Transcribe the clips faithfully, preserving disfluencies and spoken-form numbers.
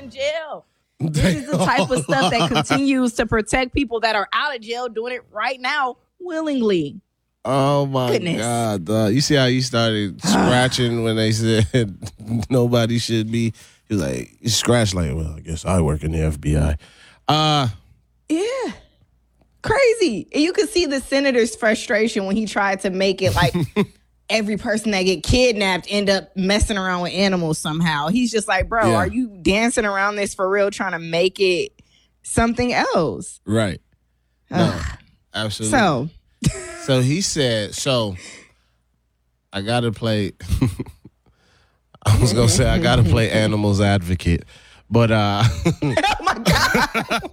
in jail. This is the type of stuff that continues to protect people that are out of jail doing it right now willingly. Oh, my Goodness. God. Uh, you see how you started scratching when they said nobody should be? He was like, you scratched like, well, I guess I work in the F B I. Uh, yeah. Crazy. And you could see the senator's frustration when he tried to make it like every person that get kidnapped end up messing around with animals somehow. He's just like, bro, yeah. Are you dancing around this for real, trying to make it something else? Right. No, absolutely. So, so he said, so I got to play, I was going to say I got to play animals advocate, but. uh Oh, my God.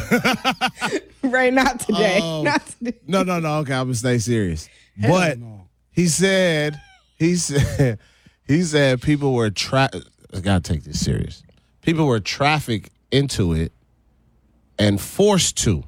Right, not today. Um, not today. No, no, no. Okay, I'm going to stay serious. Hell but. No. He said, he said, he said people were tra- I gotta take this serious. People were trafficked into it and forced to.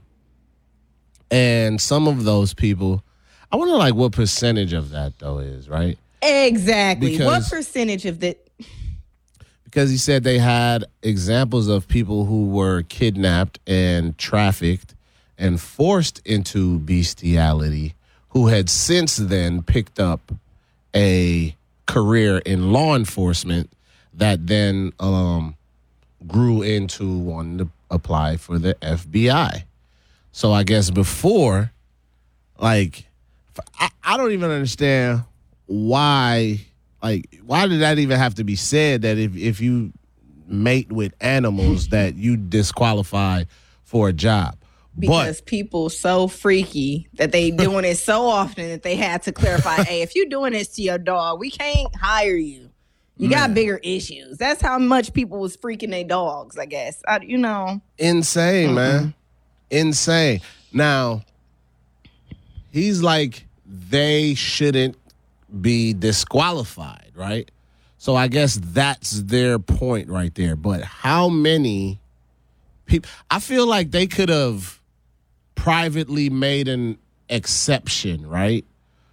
And some of those people, I wonder like what percentage of that though is, right? Exactly. Because, what percentage of that? Because he said they had examples of people who were kidnapped and trafficked and forced into bestiality, who had since then picked up a career in law enforcement that then um, grew into wanting to apply for the F B I. So I guess before, like, I, I don't even understand why, like, why did that even have to be said that if, if you mate with animals that you disqualify for a job? Because but, people so freaky that they doing it so often that they had to clarify, hey, if you're doing this to your dog, we can't hire you. You man. got bigger issues. That's how much people was freaking their dogs, I guess. I, you know. Insane, mm-hmm. man. Insane. Now, he's like, they shouldn't be disqualified, right? So I guess that's their point right there. But how many people, I feel like they could have privately made an exception, right?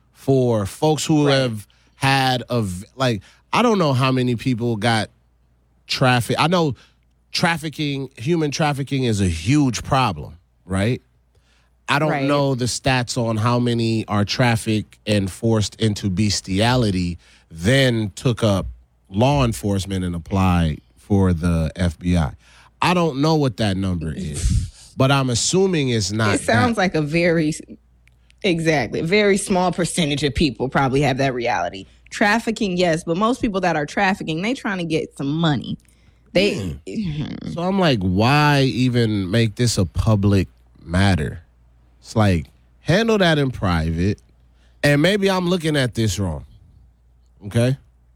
For folks who right. have had, a, like, I don't know how many people got trafficked. I know trafficking, human trafficking is a huge problem, right? I don't right. know the stats on how many are trafficked and forced into bestiality, then took up law enforcement and applied for the F B I. I don't know what that number is, but I'm assuming it's not. It sounds that. like a very, exactly, very small percentage of people probably have that reality. Trafficking, yes, but most people that are trafficking, they trying to get some money. They. Mm. So I'm like, why even make this a public matter? It's like, handle that in private, and maybe I'm looking at this wrong. Okay.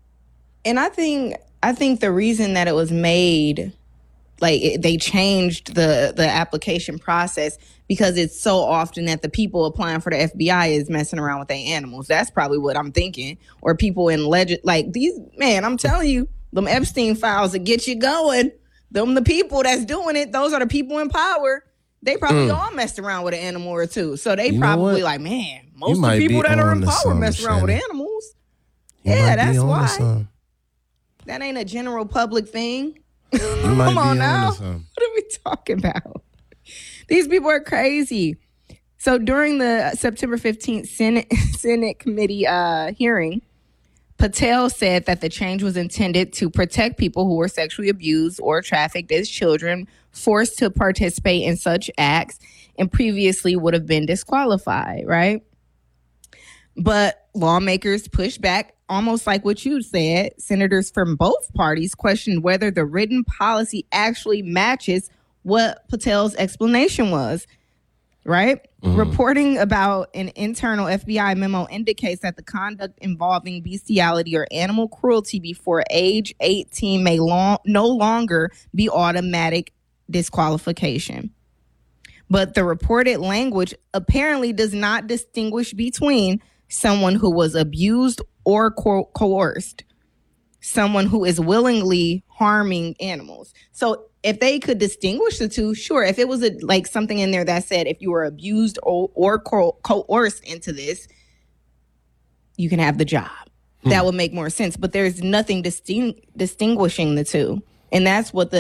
And I think I think the reason that it was made, like it, they changed the the application process because it's so often that the people applying for the F B I is messing around with their animals. That's probably what I'm thinking. Or people in legend, like these, man, I'm telling you, them Epstein files that get you going, them the people that's doing it, those are the people in power. They probably mm. all messed around with an animal or two. So they you probably like, man, most of the people that are in power mess around with animals. You yeah, that's why. That ain't a general public thing. Come on now. What are we talking about? These people are crazy. So during the September fifteenth Senate, Senate committee uh, hearing, Patel said that the change was intended to protect people who were sexually abused or trafficked as children, forced to participate in such acts, and previously would have been disqualified, right? But lawmakers pushed back, almost like what you said. Senators from both parties questioned whether the written policy actually matches what Patel's explanation was, right? Mm-hmm. Reporting about an internal F B I memo indicates that the conduct involving bestiality or animal cruelty before age eighteen may long, no longer be automatic disqualification. But the reported language apparently does not distinguish between someone who was abused or co- coerced, someone who is willingly harming animals. So if they could distinguish the two, sure. If it was a, like something in there that said if you were abused or, or co- coerced into this, you can have the job. Hmm. That would make more sense. But there's nothing disting- distinguishing the two. And that's what the